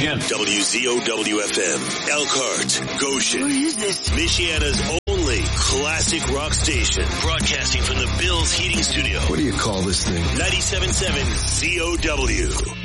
Michigan. WZOW-FM, Elkhart, Goshen. What is this? Michiana's only classic rock station. Broadcasting from the Bills Heating Studio. What do you call this thing? 97.7 ZOW.